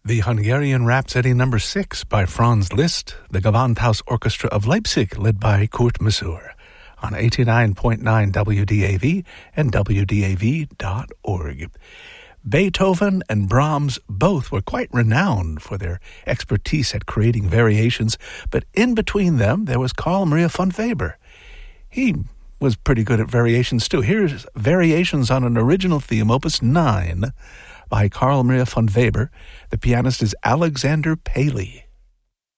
The Hungarian Rhapsody No. 6 by Franz Liszt, the Gewandhaus Orchestra of Leipzig, led by Kurt Masur, on 89.9 WDAV and WDAV.org. Beethoven and Brahms both were quite renowned for their expertise at creating variations, but in between them there was Carl Maria von Weber. He was pretty good at variations too. Here's Variations on an Original Theme, Opus 9, by Carl Maria von Weber. The pianist is Alexander Paley.